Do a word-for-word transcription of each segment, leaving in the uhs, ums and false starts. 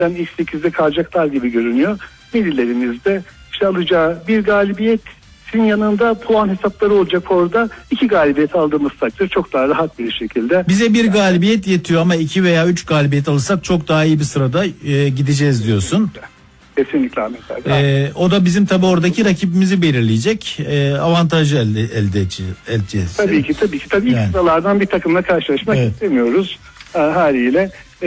gerçekten ilk sekizde kalacaklar gibi görünüyor. Millilerimiz de işte alacağı bir galibiyetin yanında puan hesapları olacak orada. İki galibiyet aldığımız takdirde çok daha rahat bir şekilde. Bize bir galibiyet yetiyor ama iki veya üç galibiyet alırsak çok daha iyi bir sırada e, gideceğiz diyorsun. Kesinlikle Ahmet abi. Ee, o da bizim tabii oradaki rakibimizi belirleyecek. Ee, avantajı elde, elde edeceğiz. Tabii ki tabii ki. Tabii yani. ilk sıralardan bir takımla karşılaşmak evet. istemiyoruz e, haliyle. E,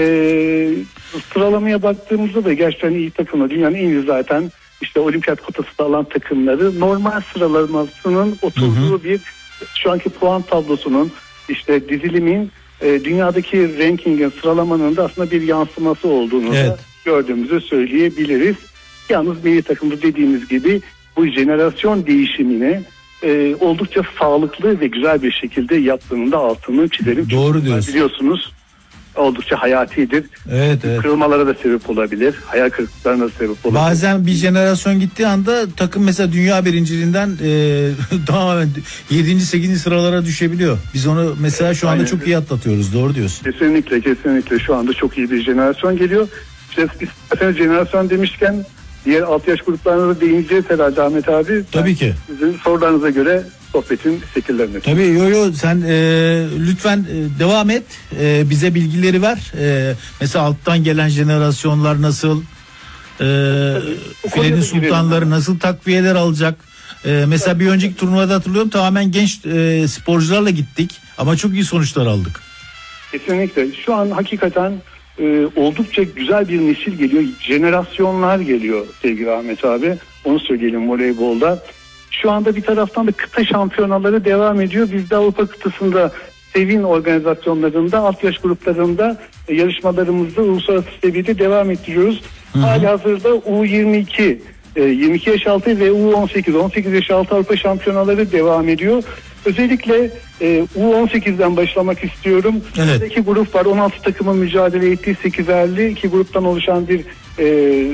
sıralamaya baktığımızda da gerçekten iyi takımlar. Dünyanın en iyi zaten işte olimpiyat kotası da alan takımları normal sıralamasının oturduğu hı hı. bir şu anki puan tablosunun işte dizilimin e, dünyadaki rankingin sıralamanın da aslında bir yansıması olduğunu evet. da gördüğümüzü söyleyebiliriz. Yalnız milli takımda dediğimiz gibi bu jenerasyon değişimini e, oldukça sağlıklı ve güzel bir şekilde yaptığının da altını çizelim. Doğru çünkü diyorsun. Biliyorsunuz oldukça hayatidir. Evet, evet. Kırılmalara da sebep olabilir. Hayal kırıklıklarına da sebep olabilir. Bazen bir jenerasyon gittiği anda takım mesela dünya birinciliğinden e, tamamen yedinci sekizinci sıralara düşebiliyor. Biz onu mesela evet, şu anda aynen. çok iyi atlatıyoruz. Doğru diyorsun. Kesinlikle kesinlikle şu anda çok iyi bir jenerasyon geliyor. İşte isterseniz jenerasyon demişken diğer alt yaş gruplarına da değineceğiz herhalde Ahmet abi. Tabii ben ki. Sizin sorularınıza göre sohbetin şekillerine. Tabii yo yo sen e, lütfen e, devam et. E, bize bilgileri ver. E, mesela alttan gelen jenerasyonlar nasıl? E, Filenin sultanları nasıl takviyeler alacak? E, mesela bir önceki turnuvada hatırlıyorum tamamen genç e, sporcularla gittik. Ama çok iyi sonuçlar aldık. Kesinlikle. Şu an hakikaten e, oldukça güzel bir nesil geliyor. Jenerasyonlar geliyor sevgili Ahmet abi. Onu söyleyelim voleybolda. Şu anda bir taraftan da kıta şampiyonaları devam ediyor. Biz de Avrupa kıtasında Sevin organizasyonlarında, alt yaş gruplarında e, yarışmalarımızda uluslararası seviyede devam ettiriyoruz. Halihazırda U yirmi iki, e, yirmi iki yaş altı ve U on sekiz, on sekiz yaş altı Avrupa şampiyonaları devam ediyor. Özellikle e, U on sekizden başlamak istiyorum. Evet. İki grup var. on altı takımın mücadele ettiği sekizerli iki gruptan oluşan bir e,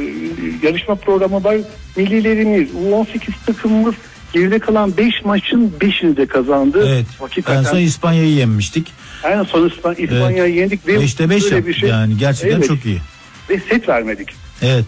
yarışma programı var. Millilerimiz U on sekiz takımımız geride kalan beş maçın beşini de kazandı. Evet. Hakikaten. En son İspanya'yı yenmiştik. En son İspan- İspanya'yı evet. yendik. beşte beş yaptık şey, yani gerçekten evet. çok iyi. Ve set vermedik. Evet.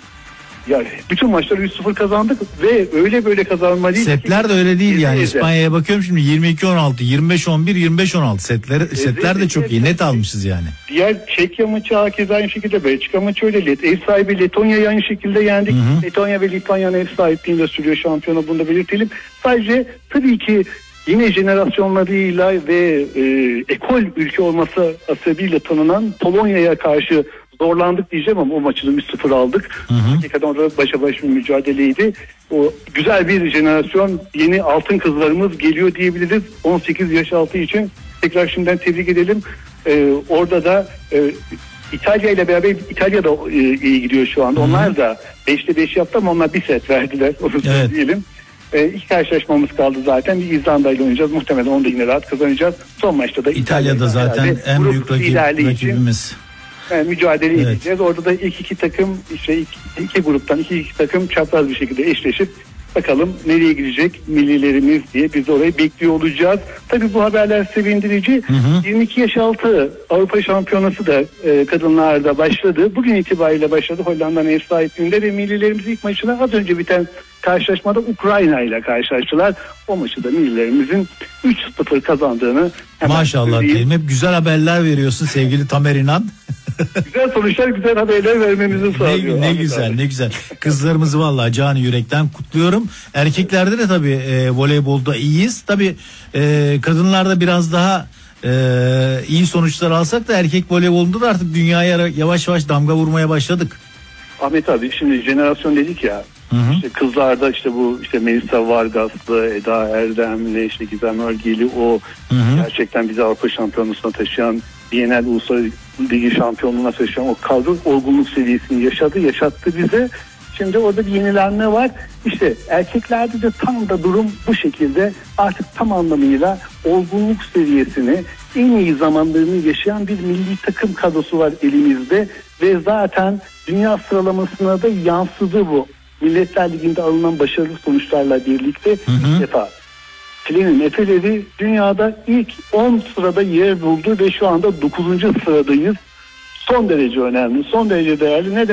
Yani bütün maçları üç sıfır kazandık ve öyle böyle kazanmalıyız. Setler de öyle değil yani. İspanya'ya bakıyorum şimdi yirmi iki on altı, yirmi beş on bir, yirmi beş on altı setler evet, setler de çok evet, iyi. Net almışız yani. Diğer Çekya maçı hakeza aynı şekilde, Belçika maçı öyle. Ev sahibi Letonya'yı aynı şekilde yendik. Hı hı. Letonya ve Litvanya'nın ev sahipliğinde sürüyor şampiyona, bunu da belirtelim. Sadece tabii ki yine jenerasyonlarıyla ve e, ekol ülke olması sebebiyle tanınan Polonya'ya karşı zorlandık diyeceğim ama o maçı üç sıfır aldık. Hı hı. Hakikaten orada başa baş bir mücadeleydi. O güzel bir jenerasyon, yeni altın kızlarımız geliyor diyebiliriz. on sekiz yaş altı için tekrar şimdiden tebrik edelim. Ee, orada da e, İtalya ile beraber İtalya da e, iyi gidiyor şu anda. Hı hı. Onlar da beşte beş yaptı ama onlar bir set verdiler. Onu evet. diyelim. E, iki karşılaşmamız kaldı zaten. Bir İzlanda ile oynayacağız. Muhtemelen onu da yine rahat kazanacağız. Son maçta da İtalya'da zaten en büyük rakip, rakibimiz. Yani mücadele evet. edeceğiz. Orada da ilk iki takım işte iki, iki gruptan iki, iki takım çapraz bir şekilde eşleşip bakalım nereye gidecek millilerimiz diye biz de orayı bekliyor olacağız. Tabii bu haberler sevindirici. Hı hı. yirmi iki yaş altı Avrupa Şampiyonası da e, kadınlarda başladı. Bugün itibariyle başladı. Hollanda'nın ev sahipliğinde ve millilerimiz ilk maçına az önce biten karşılaşmada Ukrayna ile karşılaştılar. O maçı da millilerimizin üç sıfır kazandığını hemen maşallah diyelim. Hep güzel haberler veriyorsun sevgili Tamer İnan. Güzel sonuçlar, güzel haberler vermemizi sağlıyor. Ne, ne güzel abi. ne güzel. Kızlarımızı vallahi canı yürekten kutluyorum. Erkeklerde de tabii e, voleybolda iyiyiz. Tabii e, kadınlarda biraz daha e, iyi sonuçlar alsak da erkek voleybolunda da artık dünyaya yavaş yavaş damga vurmaya başladık. Ahmet abi şimdi jenerasyon dedik ya. Hı hı. İşte kızlarda işte bu işte Melisa Vargas'lı, Eda Erdem'li, işte Gizem Örgeli, o hı hı. gerçekten bizi Avrupa Şampiyonası'na taşıyan, Bienal Uluslararası Ligi şampiyonluğuna taşıyan o kadro olgunluk seviyesini yaşadı, yaşattı bize. Şimdi orada bir yenilenme var. İşte erkeklerde de tam da durum bu şekilde, artık tam anlamıyla olgunluk seviyesini, en iyi zamanlarını yaşayan bir milli takım kadrosu var elimizde ve zaten dünya sıralamasına da yansıdı bu. Milletler Ligi'nde alınan başarılı sonuçlarla birlikte hı hı. ilk defa Filenin Efeleri dünyada ilk on sırada yer buldu ve şu anda dokuzuncu sıradayız. son derece önemli, son derece değerli. Ne